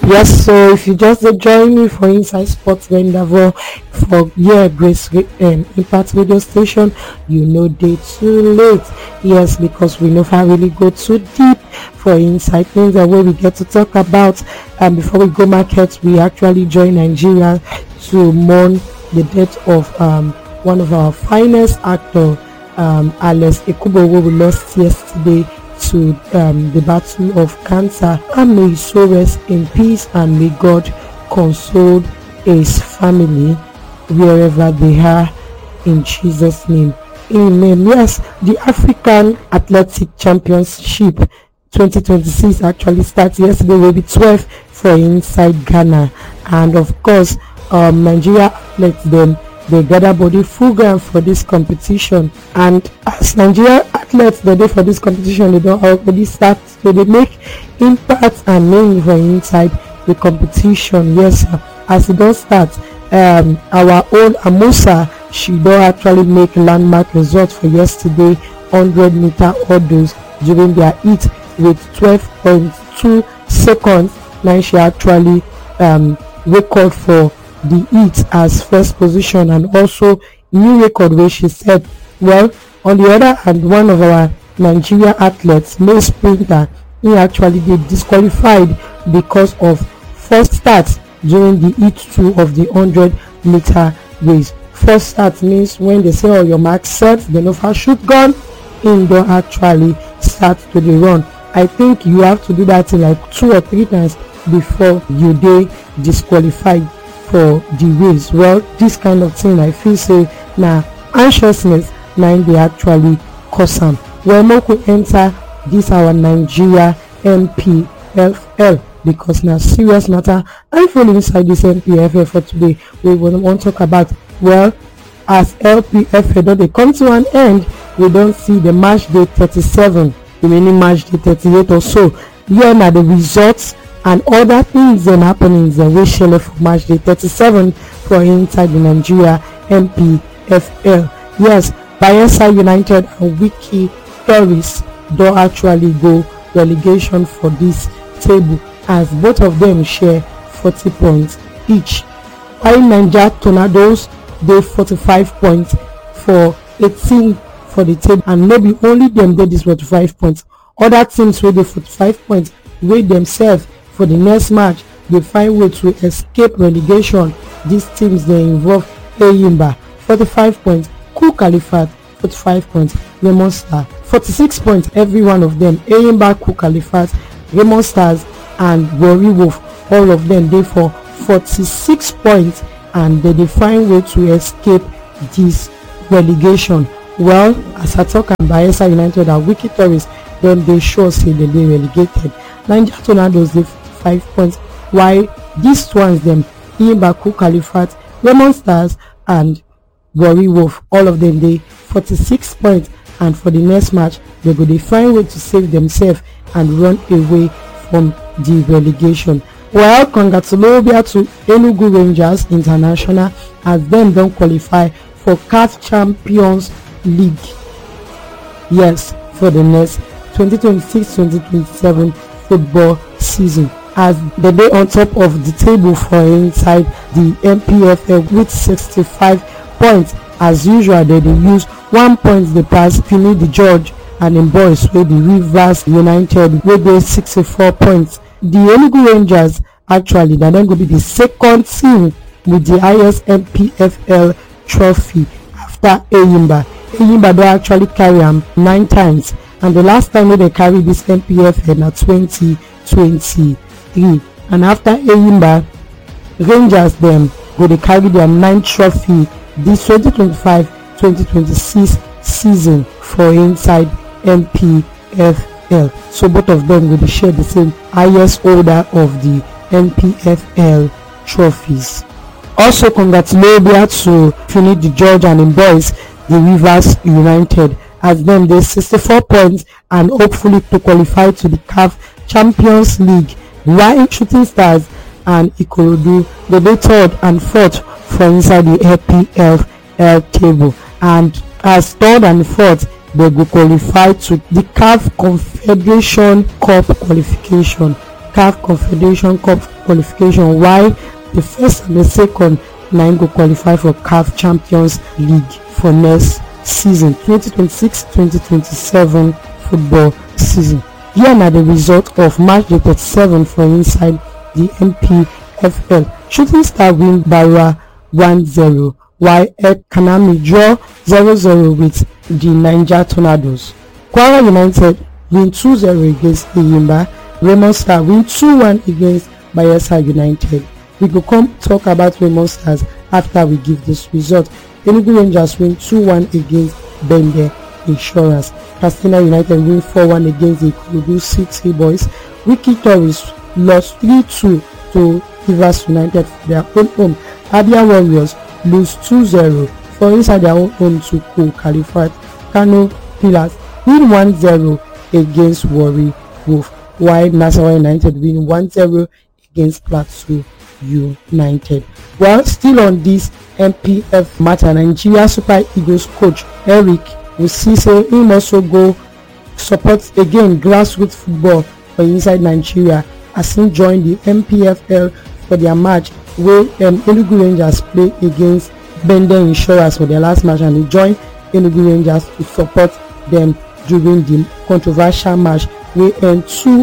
Yes, so if you just dey join me for Inside Sports Rendezvous for Grace Impact Radio Station, you know they too late. Yes, because we never really go too deep for inside things that way we get to talk about. And before we go market, we actually join Nigeria to mourn the death of one of our finest actor, Alex Ekubo, who we lost yesterday to the battle of cancer. And may his soul rest in peace, and may God console his family wherever they are, in Jesus' name. Amen. Yes, the African Athletic Championship 2026 actually starts yesterday. Will be 12 for inside Ghana, and of course Nigeria athletes they gather body full ground for this competition. And as Nigeria athletes they do for this competition, they don't already start, so they make impact and name for inside the competition. Yes, as it does start, our own Amusa, she don't actually make landmark results for yesterday 100-meter hurdles during their heat with 12.2 seconds. Now she actually record for the heat as first position, and also new record where she said, well, on the other hand, one of our Nigeria athletes, male sprinter, he actually get disqualified because of first start during the heat 2 of the 100-meter race. First start means when they say, oh, your mark set, they know for shoot gun, and don't actually start to the run. I think you have to do that in like 2 or 3 times before you dey disqualified for the race. Well, this kind of thing I feel say now anxiousness now they actually cause am. Well, make we enter this our Nigeria MPFL, because now serious matter I feel inside this MPFL for today. We want to talk about, well, as LPFL don dey come to an end, we don't see the match day 37, remaining match day 38 or so. Here now the results and other things then happenings and we share for match day 37 for inside the Nigeria MPFL. Yes, Bayelsa United and Wiki Tourists don't actually go relegation for this table, as both of them share 40 points each, while Niger Tornadoes they 45 points for 18 for the table, and maybe only them get this 45 points. Other teams with the 45 points rate themselves for the next match, they find way to escape relegation. These teams they involve Eyimba 45 points, Ku Kalifat 45 points, Raymond Stars 46 points, every one of them. Eyimba, Ku Kalifat, Raymond Stars and Warri Wolf, all of them they for 46 points, and they find way to escape this relegation. Well, as I talk about Bayelsa United and Wiki Tourists, then they sure say that they relegated. Niger Tornadoes they 5 points, while these ones them Eyimba, Ku Kalifat, Raymond Stars and Warri Wolf, all of them they 46 points, and for the next match they go they find way to save themselves and run away from the relegation. Well, congratulations to Enugu Rangers International, as them don't qualify for CAF Champions League. Yes, for the next 2026-2027 football season, as they dey on top of the table for inside the MPFL with 65 points. As usual, they use 1 point they pass Fini the George and in boys with the Rivers United with the 64 points. The Enugu Rangers actually that then go be the second team with the highest MPFL trophy after Eyimba. Eyimba don actually carry 9 times, and the last time when they carry this MPFL na 2023, and after Eyimba, Rangers them go they carry their 9th trophy this 2025-2026 season for inside MPFL. So both of them will share the same highest holder of the MPFL trophies. Also, congratulations to Fini the George and in boys the Rivers United, as them they 64 points and hopefully to qualify to the CAF Champions League, while Shooting Stars and Ikorodu they be 3rd and 4th for inside the MPFL table, and as 3rd and 4th they go qualify to the CAF Confederation Cup qualification. CAF Confederation Cup qualification, while the first and the second na go qualify for CAF Champions League for next season 2026-2027 football season. Here na the result of match day 37 for inside the NPFL. Shooting Star win Barua 1-0, while Kanami draw 0-0 with the Niger Tornadoes. Kwara United win 2-0 against Eyimba. Raymond Star win 2-1 against Bayelsa United. We go come talk about Raymond Stars after we give this result. Enugu Rangers win 2-1 against Bende Insurance. Katsina United win 4-1 against the Ikorodu City Boys. Wiki Tourists lost 3-2 to Rivers United for their own home. Abia Warriors lose 2-0 for inside their own home to Califat. Kano Pillars win 1-0 against Warri Wolf, while Nasarawa United win 1-0 against Plateau United. Well, still on this MPF matter, Nigeria Super Eagles coach Eric Wusise him also go support again grassroots football for inside Nigeria as he joined the MPFL for their match where Enugu Rangers play against Bende Insurance for their last match, and he joined Enugu Rangers to support them during the controversial match wey end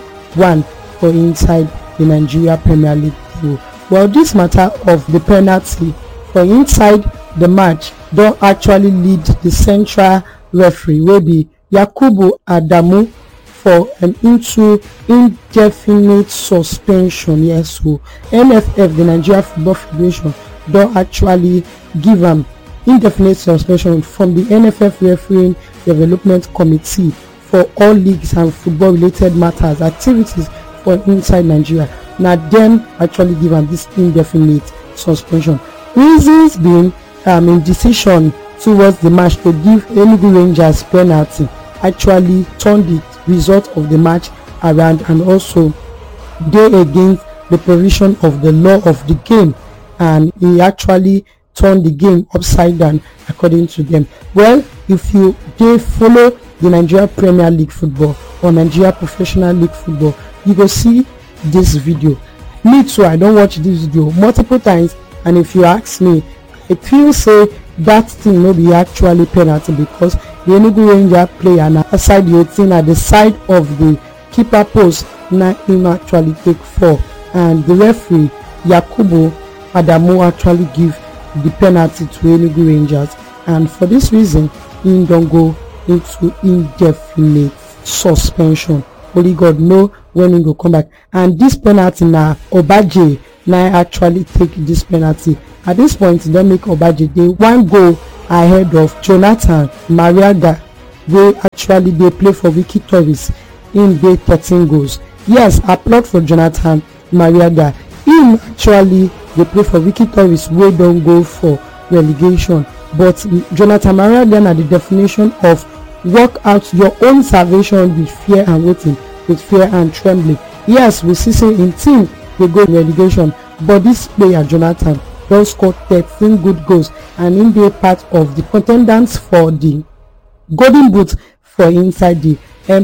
2-1 for inside the Nigeria Premier League table. Well, this matter of the penalty for inside the match don actually lead the central referee wey be Yakubu Adamu for into indefinite suspension. Yes, so NFF, the Nigeria Football Federation, don actually give am indefinite suspension from the NFF Refereeing Development Committee for all leagues and football related matters activities for inside Nigeria. Na dem actually give am this indefinite suspension. Reasons being in decision towards the match to give Enugu Rangers penalty actually turned the result of the match around, and also dey against the provision of the law of the game, and he actually turned the game upside down according to them. Well, if you dey follow the Nigeria Premier League football or Nigeria Professional League football, you go see this video. Me too, I don watch this video multiple times, and if you ask me, I feel say that thing no be actually penalty, because the Enugu Ranger player na outside the 18 at the side of the keeper post na him actually take 4, and the referee Yakubu Adamu actually give the penalty to Enugu Rangers, and for this reason he don go into indefinite suspension. Only God know when he go come back. And this penalty na Obaje na actually take this penalty. At this point, they make Obaje dey 1 goal ahead of Jonathan Mariaga, wey actually dey play for Wiki Tourists. Him dey 13 goals. Yes, applaud for Jonathan Mariaga. Him actually dey play for Wiki Tourists wey don go for relegation. But Jonathan Mariaga na the definition of work out your own salvation with fear and waiting, with fear and trembling. Yes, we see say in team they go relegation, but this player Jonathan don score 13 good goals, and him dey part of the contenders for the golden boot for inside the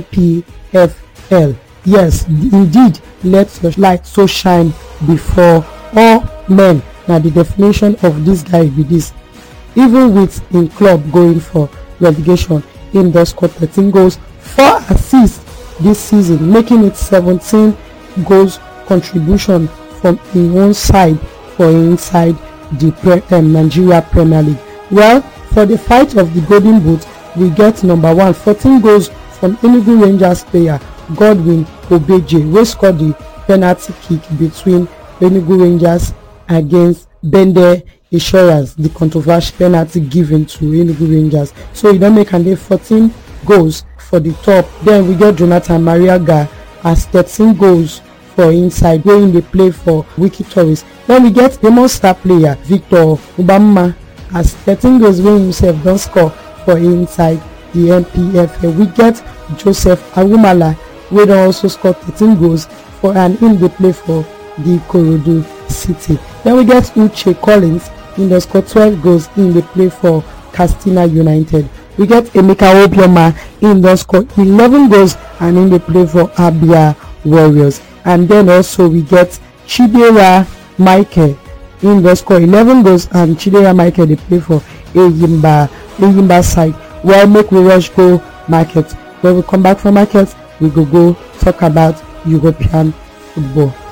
MPFL. Yes, indeed, let your light so shine before all men. Now the definition of this guy be this. Even with in club going for relegation, him don score 13 goals, 4 assists this season, making it 17 goals contribution from his own side for inside the Nigeria Premier League. Well, for the fight of the golden boot, we get number 1, 14 goals from Enugu Rangers player Godwin Obeje, wey scored the penalty kick between Enugu Rangers against Bende Insurance, the controversial penalty given to Enugu Rangers. So he don make am 14 goals for the top. Then we get Jonathan Mariaga as 13 goals for inside, wey dey play for Wiki Tourists. Then we get Raymond Star player Victor Ubama as 13 goals, wey himself don score for inside the NPFL. We get Joseph Agumala, wey don also score 13 goals for, and him dey play for the Ikorodu City. Then we get Uche Collins, he don score 12 goals, him dey play for Katsina United. We get Emeka Obioma, he don score 11 goals, and him dey play for Abia Warriors. And then also we get Chidera Michael. Him don score 11 goals, and Chidera Michael dey play for Eyimba side. Well, make we rush go market. When we come back from market, we go talk about European football.